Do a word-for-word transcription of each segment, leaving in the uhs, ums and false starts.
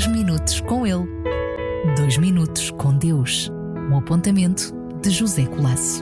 Dois minutos com ele. Dois minutos com Deus. Um apontamento de José Colasso.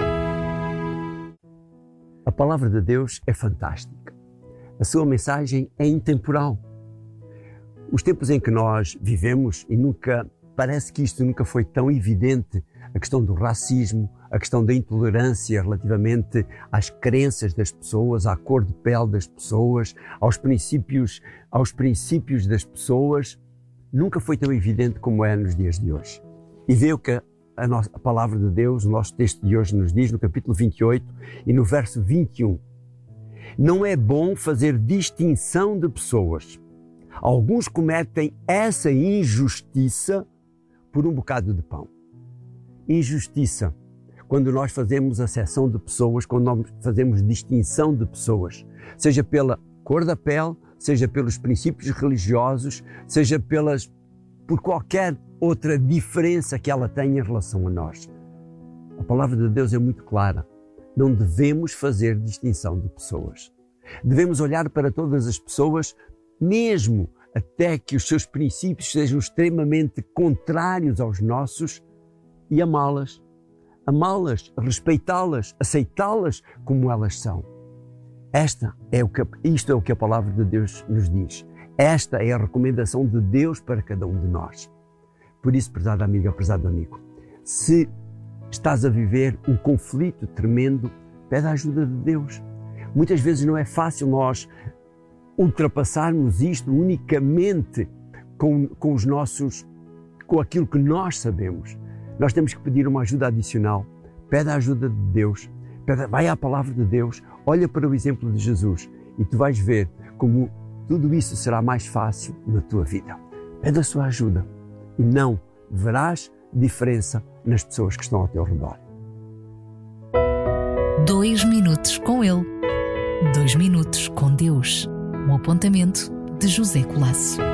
A palavra de Deus é fantástica. A sua mensagem é intemporal. Os tempos em que nós vivemos, e nunca parece que isto nunca foi tão evidente, a questão do racismo, a questão da intolerância relativamente às crenças das pessoas, à cor de pele das pessoas, aos princípios, aos princípios das pessoas, nunca foi tão evidente como é nos dias de hoje. E vê o que a, nossa, a palavra de Deus, o nosso texto de hoje nos diz no capítulo vinte e oito e no verso vinte e um. Não é bom fazer distinção de pessoas. Alguns cometem essa injustiça por um bocado de pão. Injustiça. Quando nós fazemos acessão de pessoas, quando nós fazemos distinção de pessoas, seja pela cor da pele, seja pelos princípios religiosos, seja pelas, por qualquer outra diferença que ela tenha em relação a nós. A palavra de Deus é muito clara. Não devemos fazer distinção de pessoas. Devemos olhar para todas as pessoas, mesmo até que os seus princípios sejam extremamente contrários aos nossos, e amá-las. Amá-las, respeitá-las, aceitá-las como elas são. Esta é o que, isto é o que a palavra de Deus nos diz. Esta é a recomendação de Deus para cada um de nós. Por isso, prezada amiga, prezado amigo, se estás a viver um conflito tremendo, pede a ajuda de Deus. Muitas vezes não é fácil nós ultrapassarmos isto unicamente com, com os nossos, com aquilo que nós sabemos. Nós temos que pedir uma ajuda adicional. Pede a ajuda de Deus. Pede, vai à palavra de Deus. Olha para o exemplo de Jesus e tu vais ver como tudo isso será mais fácil na tua vida. Pede a sua ajuda e não verás diferença nas pessoas que estão ao teu redor. Dois minutos com ele. Dois minutos com Deus. Um apontamento de José Colasso.